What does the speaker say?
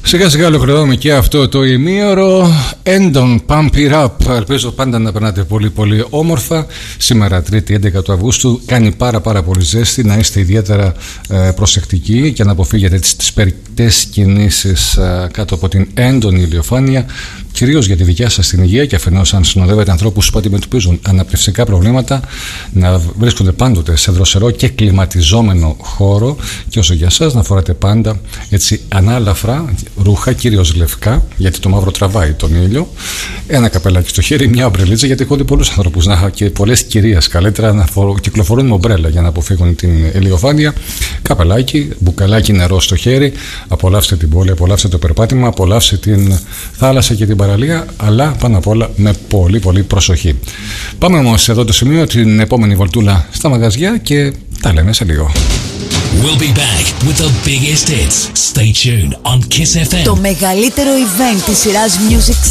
Σιγά σιγά ολοκληρώνουμε και αυτό το ημίωρο. Endon Pump It Up. Ελπίζω πάντα να περνάτε πολύ πολύ όμορφα. Σήμερα 3η 11 του Αυγούστου κάνει πάρα πολύ ζέστη. Να είστε ιδιαίτερα προσεκτικοί και να αποφύγετε τις περιπτές κινήσεις κάτω από την έντονη ηλιοφάνεια, κυρίως για τη δικιά σας την υγεία, και αφενός αν συνοδεύετε ανθρώπους που αντιμετωπίζουν αναπνευστικά προβλήματα, να βρίσκονται πάντοτε σε δροσερό και κλιματιζόμενο χώρο, και όσο για σας να φοράτε πάντα έτσι ανάλαφρα ρούχα, κυρίως λευκά, γιατί το μαύρο τραβάει τον ήλιο, ένα καπελάκι στο χέρι, μια ομπρελίτσα, γιατί έχω δει πολλούς ανθρώπους και πολλές κυρίες καλύτερα να κυκλοφορούν με ομπρέλα για να αποφύγουν την ηλιοφάνεια. Καπελάκι, μπουκαλάκι νερό στο χέρι, απολαύστε την πόλη, απολαύστε το περπάτημα, απολαύστε την θάλασσα και την παραλία, αλλά πάνω απ' όλα με πολύ προσοχή. Πάμε όμως εδώ το σημείο, την επόμενη βολτούλα στα μαγαζιά, και τα λέμε σε λίγο. We'll be back with the biggest hits. Stay tuned on Kiss FM. Το μεγαλύτερο event της σειράς Music